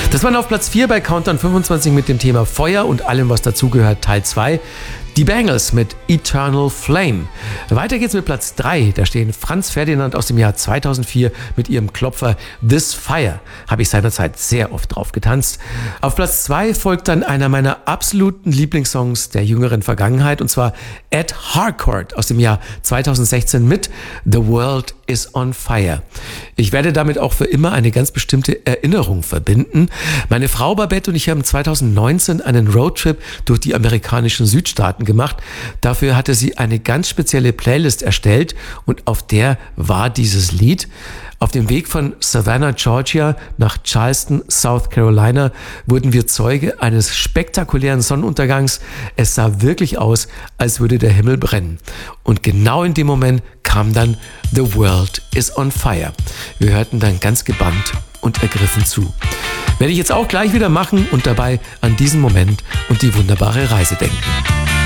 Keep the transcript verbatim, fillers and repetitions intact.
Das waren auf Platz vier bei Countdown fünfundzwanzig mit dem Thema Feuer und allem, was dazugehört, Teil zwei. Die Bangles mit Eternal Flame. Weiter geht's mit Platz drei. Da stehen Franz Ferdinand aus dem Jahr zweitausendvier mit ihrem Klopfer This Fire. Habe ich seinerzeit sehr oft drauf getanzt. Auf Platz zwei folgt dann einer meiner absoluten Lieblingssongs der jüngeren Vergangenheit, und zwar Ed Harcourt aus dem Jahr zweitausendsechzehn mit The World is on Fire. Ich werde damit auch für immer eine ganz bestimmte Erinnerung verbinden. Meine Frau Babette und ich haben zweitausendneunzehn einen Roadtrip durch die amerikanischen Südstaaten gemacht. Dafür hatte sie eine ganz spezielle Playlist erstellt und auf der war dieses Lied. Auf dem Weg von Savannah, Georgia nach Charleston, South Carolina wurden wir Zeuge eines spektakulären Sonnenuntergangs. Es sah wirklich aus, als würde der Himmel brennen. Und genau in dem Moment kam dann The World is on Fire. Wir hörten dann ganz gebannt und ergriffen zu. Werde ich jetzt auch gleich wieder machen und dabei an diesen Moment und die wunderbare Reise denken.